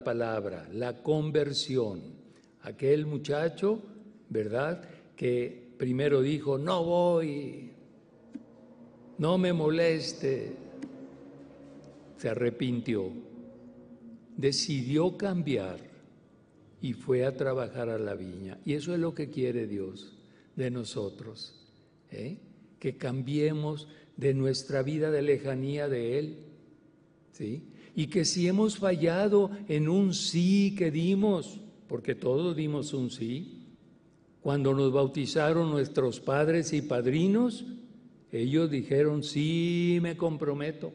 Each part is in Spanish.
palabra, la conversión. Aquel muchacho, ¿verdad?, que primero dijo, no voy, no me moleste, se arrepintió, decidió cambiar y fue a trabajar a la viña. Y eso es lo que quiere Dios de nosotros, que cambiemos de nuestra vida de lejanía de Él, ¿sí? Y que si hemos fallado en un sí que dimos, porque todos dimos un sí, cuando nos bautizaron nuestros padres y padrinos, ellos dijeron, sí, me comprometo.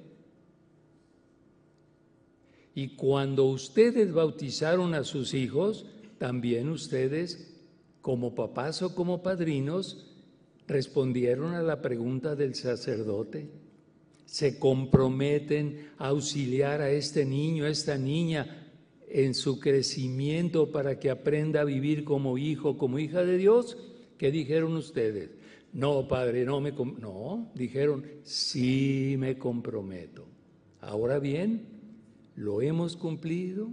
Y cuando ustedes bautizaron a sus hijos, también ustedes, como papás o como padrinos, respondieron a la pregunta del sacerdote. Se comprometen a auxiliar a este niño, a esta niña, en su crecimiento para que aprenda a vivir como hijo, como hija de Dios. ¿Qué dijeron ustedes? No, padre, no, dijeron, sí me comprometo. Ahora bien, ¿lo hemos cumplido?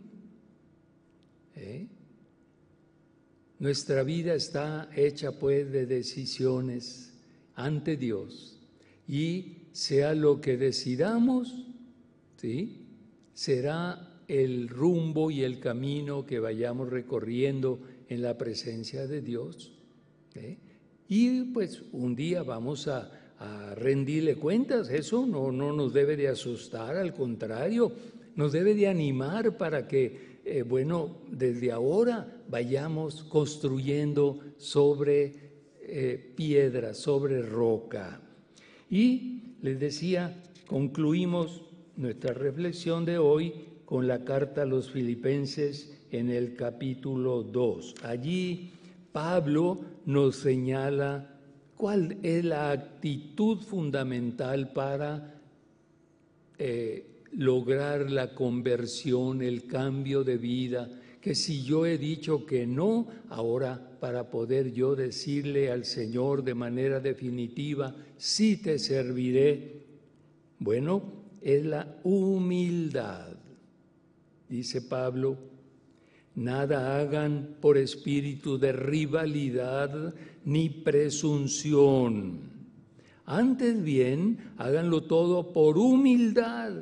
Nuestra vida está hecha pues de decisiones ante Dios, y sea lo que decidamos, ¿sí?, será el rumbo y el camino que vayamos recorriendo en la presencia de Dios. Y pues un día vamos a rendirle cuentas. Eso no nos debe de asustar, al contrario, nos debe de animar para que, desde ahora vayamos construyendo sobre piedra, sobre roca. Y les decía, concluimos nuestra reflexión de hoy con la carta a los Filipenses en el capítulo 2. Allí Pablo nos señala cuál es la actitud fundamental para lograr la conversión, el cambio de vida, que si yo he dicho que no, ahora para poder yo decirle al Señor de manera definitiva, sí te serviré, es la humildad. Dice Pablo, nada hagan por espíritu de rivalidad ni presunción. Antes bien, háganlo todo por humildad.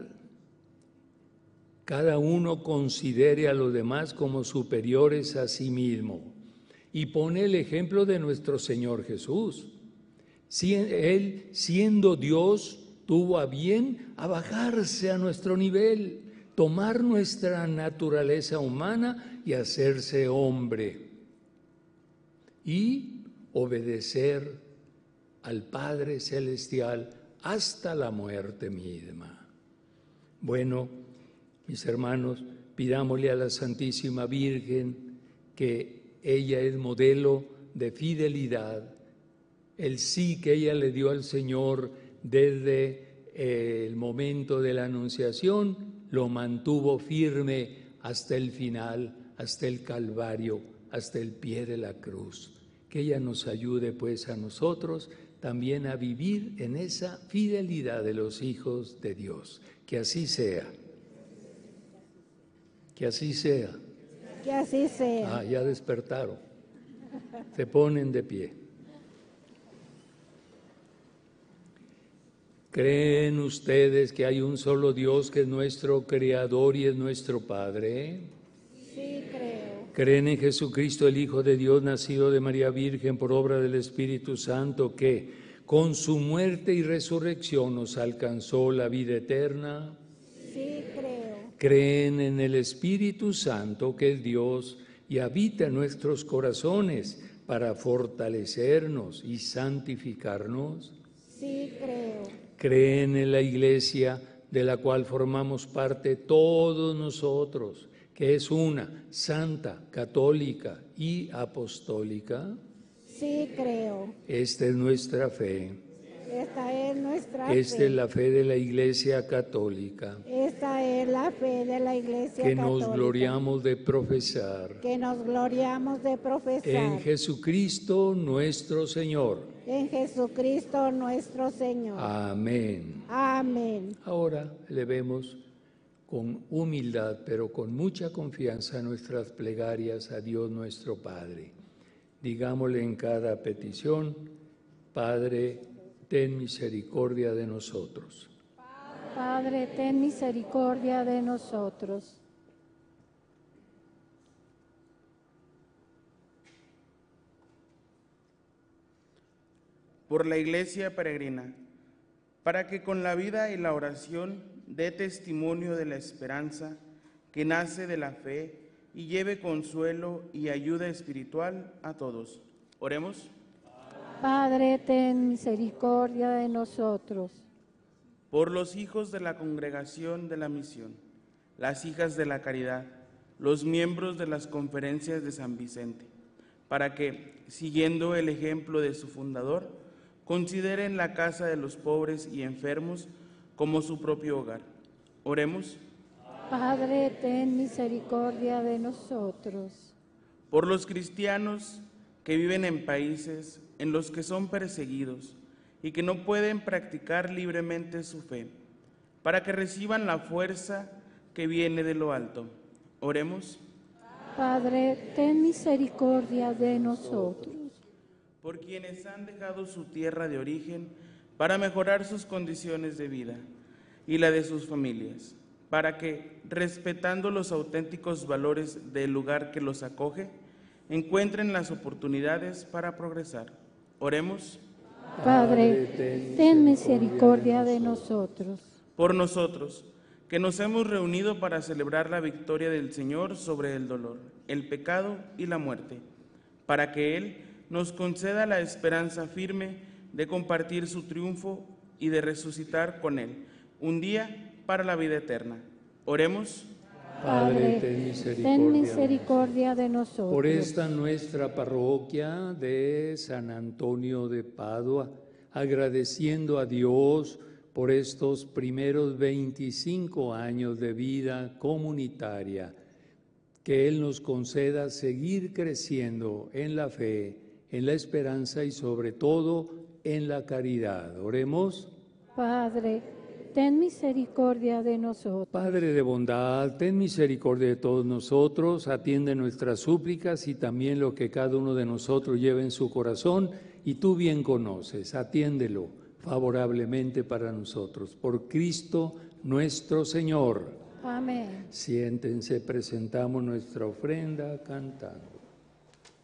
Cada uno considere a los demás como superiores a sí mismo. Y pone el ejemplo de nuestro Señor Jesús. Él, siendo Dios, tuvo a bien a bajarse a nuestro nivel, tomar nuestra naturaleza humana y hacerse hombre y obedecer al Padre Celestial hasta la muerte misma. Bueno, mis hermanos, pidámosle a la Santísima Virgen, que ella es modelo de fidelidad, el sí que ella le dio al Señor desde el momento de la Anunciación, lo mantuvo firme hasta el final, hasta el Calvario, hasta el pie de la cruz. Que ella nos ayude pues a nosotros también a vivir en esa fidelidad de los hijos de Dios. Que así sea. Que así sea. Que así sea. Ya despertaron. Se ponen de pie. ¿Creen ustedes que hay un solo Dios que es nuestro Creador y es nuestro Padre? Sí, creo. ¿Creen en Jesucristo, el Hijo de Dios, nacido de María Virgen por obra del Espíritu Santo, que con su muerte y resurrección nos alcanzó la vida eterna? Sí, creo. ¿Creen en el Espíritu Santo, que es Dios, y habita en nuestros corazones para fortalecernos y santificarnos? Sí, creo. ¿Creen en la Iglesia, de la cual formamos parte todos nosotros, que es una, santa, católica y apostólica? Sí, creo. Esta es nuestra fe. Esta es nuestra fe. Esta es la fe de la Iglesia Católica. Esta es la fe de la Iglesia que Católica. nos gloriamos de profesar. Que nos gloriamos de profesar. En Jesucristo nuestro Señor. En Jesucristo nuestro Señor. Amén. Amén. Ahora elevemos con humildad, pero con mucha confianza nuestras plegarias a Dios nuestro Padre. Digámosle en cada petición: Padre, ten misericordia de nosotros. Padre, ten misericordia de nosotros. Por la Iglesia peregrina, para que con la vida y la oración dé testimonio de la esperanza que nace de la fe y lleve consuelo y ayuda espiritual a todos. Oremos. Padre, ten misericordia de nosotros. Por los hijos de la Congregación de la Misión, las hijas de la Caridad, los miembros de las conferencias de San Vicente, para que, siguiendo el ejemplo de su fundador, consideren la casa de los pobres y enfermos como su propio hogar. Oremos. Padre, ten misericordia de nosotros. Por los cristianos que viven en países en los que son perseguidos y que no pueden practicar libremente su fe, para que reciban la fuerza que viene de lo alto. Oremos. Padre, ten misericordia de nosotros. Por quienes han dejado su tierra de origen para mejorar sus condiciones de vida y la de sus familias, para que, respetando los auténticos valores del lugar que los acoge, encuentren las oportunidades para progresar. Oremos. Padre, ten misericordia de nosotros. Por nosotros, que nos hemos reunido para celebrar la victoria del Señor sobre el dolor, el pecado y la muerte, para que Él nos conceda la esperanza firme de compartir su triunfo y de resucitar con Él un día para la vida eterna. Oremos. Padre, ten misericordia de nosotros. Por esta nuestra parroquia de San Antonio de Padua, agradeciendo a Dios por estos primeros 25 años de vida comunitaria, que Él nos conceda seguir creciendo en la fe, en la esperanza y sobre todo en la caridad. Oremos. Padre, ten misericordia de nosotros. Padre de bondad, ten misericordia de todos nosotros, atiende nuestras súplicas y también lo que cada uno de nosotros lleva en su corazón, y tú bien conoces, atiéndelo favorablemente para nosotros. Por Cristo nuestro Señor. Amén. Siéntense, presentamos nuestra ofrenda cantando.